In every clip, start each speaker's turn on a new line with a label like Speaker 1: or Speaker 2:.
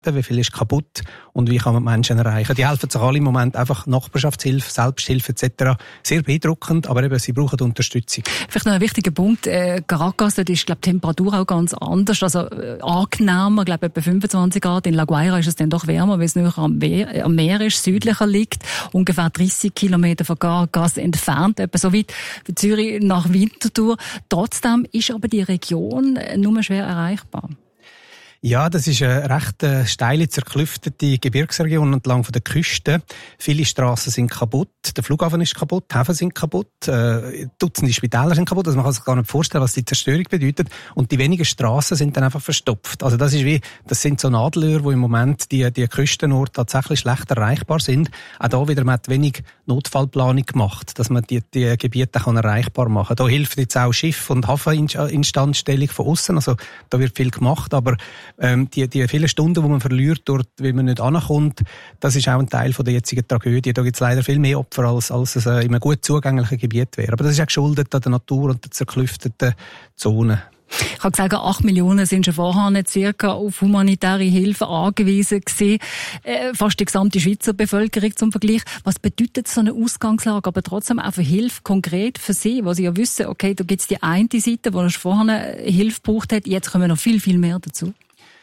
Speaker 1: wie viel ist kaputt und wie kann man die Menschen erreichen. Die helfen sich alle im Moment einfach Nachbarschaftshilfe, Selbsthilfe etc. Sehr beeindruckend, aber eben, sie brauchen Unterstützung.
Speaker 2: Vielleicht noch ein wichtiger Punkt, Caracas, dort ist, glaube ich, die Temperatur auch ganz anders, also angenehmer, glaube etwa 25 Grad. In La Guaira ist es dann doch wärmer, weil es näher am Meer ist, südlicher liegt, ungefähr 30 Kilometer von Caracas entfernt, etwa so weit wie Zürich nach Winterthur. Trotzdem ist aber die Region nur schwer erreichbar.
Speaker 1: Ja, das ist eine recht steile, zerklüftete Gebirgsregion entlang von der Küste. Viele Strassen sind kaputt, der Flughafen ist kaputt, die Häfen sind kaputt, Dutzende Spitäler sind kaputt. Also man kann sich gar nicht vorstellen, was die Zerstörung bedeutet. Und die wenigen Strassen sind dann einfach verstopft. Also das sind so Nadelöhr, wo im Moment die Küstenorte tatsächlich schlecht erreichbar sind. Auch da wieder, man hat wenig Notfallplanung gemacht, dass man die Gebiete kann erreichbar machen. Da hilft jetzt auch Schiff- und Hafeninstandstellung von außen. Also da wird viel gemacht, aber die vielen Stunden, die man verliert, dort, weil man nicht ankommt, das ist auch ein Teil von der jetzigen Tragödie. Da gibt es leider viel mehr Opfer, als es in einem gut zugänglichen Gebiet wäre. Aber das ist auch geschuldet an der Natur und der zerklüfteten Zone.
Speaker 2: Ich kann sagen, 8 Millionen sind schon vorher circa auf humanitäre Hilfe angewiesen gewesen. Fast die gesamte Schweizer Bevölkerung zum Vergleich. Was bedeutet so eine Ausgangslage, aber trotzdem auch für Hilfe konkret für Sie, wo Sie ja wissen, okay, da gibt es die eine Seite, wo vorher Hilfe gebraucht hat, jetzt kommen noch viel, viel mehr dazu.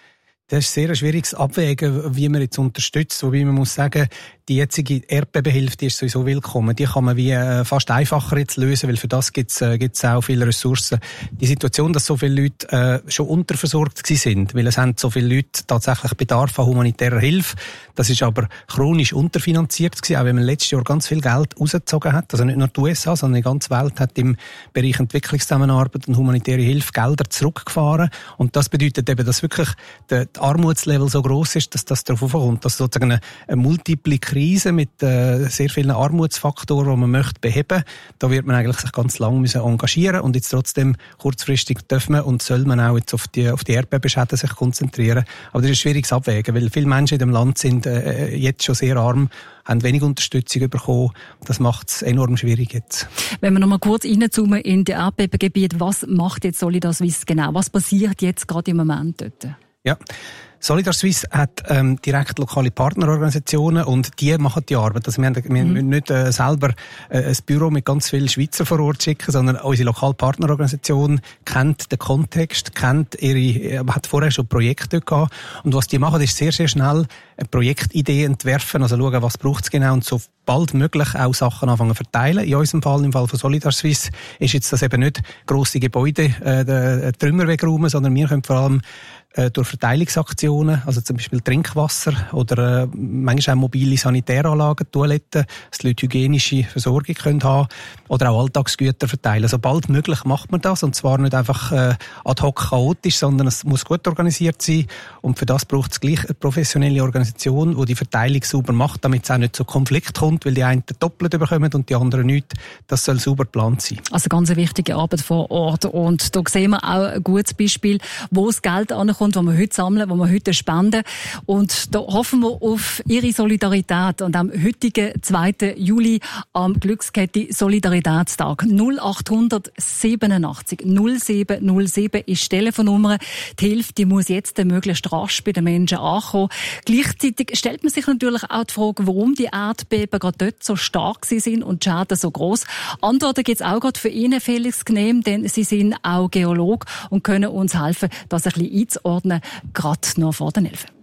Speaker 1: Das ist sehr ein schwieriges Abwägen, wie man jetzt unterstützt. Wobei man muss sagen, die jetzige Erdbebenhilfe, die ist sowieso willkommen. Die kann man wie fast einfacher jetzt lösen, weil für das gibt's auch viele Ressourcen. Die Situation, dass so viele Leute schon unterversorgt sind, weil es haben so viele Leute tatsächlich Bedarf an humanitärer Hilfe. Das ist aber chronisch unterfinanziert gewesen, auch wenn man letztes Jahr ganz viel Geld rausgezogen hat. Also nicht nur die USA, sondern die ganze Welt hat im Bereich Entwicklungszusammenarbeit und humanitäre Hilfe Gelder zurückgefahren. Und das bedeutet eben, dass wirklich der Armutslevel so gross ist, dass das darauf kommt, dass sozusagen eine multiple Krise mit sehr vielen Armutsfaktoren, die man möchte beheben, da wird man eigentlich sich ganz lange müssen engagieren und jetzt trotzdem kurzfristig dürfen man und soll man auch jetzt auf die Erdbebenschäden sich konzentrieren. Aber das ist ein schwieriges Abwägen, weil viele Menschen in dem Land sind jetzt schon sehr arm, haben wenig Unterstützung bekommen. Das macht es enorm schwierig jetzt.
Speaker 2: Wenn wir noch mal kurz reinzoomen in die Erdbebengebiete, was macht jetzt Solidar Suisse genau? Was passiert jetzt gerade im Moment dort?
Speaker 1: Ja. Solidar Suisse hat direkt lokale Partnerorganisationen und die machen die Arbeit. Also wir müssen nicht selber ein Büro mit ganz vielen Schweizer vor Ort schicken, sondern unsere lokale Partnerorganisation kennt den Kontext, hat vorher schon Projekte gehabt. Und was die machen, ist sehr, sehr schnell eine Projektidee entwerfen, also schauen, was braucht es genau und so bald möglich auch Sachen anfangen zu verteilen. In unserem Fall, im Fall von Solidar Suisse, ist jetzt das eben nicht grosse Gebäude, Trümmer wegräumen, sondern wir können vor allem durch Verteilungsaktionen, also zum Beispiel Trinkwasser oder manchmal auch mobile Sanitäranlagen, Toiletten, dass die Leute hygienische Versorgung können haben oder auch Alltagsgüter verteilen. Sobald möglich macht man das und zwar nicht einfach ad hoc chaotisch, sondern es muss gut organisiert sein und für das braucht es gleich eine professionelle Organisation, die die Verteilung sauber macht, damit es auch nicht zu Konflikt kommt, weil die einen doppelt bekommen und die anderen nicht. Das soll sauber geplant sein.
Speaker 2: Also ganz eine wichtige Arbeit vor Ort und da sehen wir auch ein gutes Beispiel, wo das Geld ankommt, das wir heute sammeln, das wir heute spenden. Und da hoffen wir auf Ihre Solidarität. Und am heutigen 2. Juli am Glückskette Solidaritätstag 0800 87 0707 ist die Telefonnummer. Die Hilfe, die muss jetzt möglichst rasch bei den Menschen ankommen. Gleichzeitig stellt man sich natürlich auch die Frage, warum die Erdbeben gerade dort so stark sind und die Schäden so gross. Antworten gibt es auch gerade für Ihnen, Felix Gnehm, denn Sie sind auch Geolog und können uns helfen, das ein bisschen einzuordnen, gerade noch vor den 11.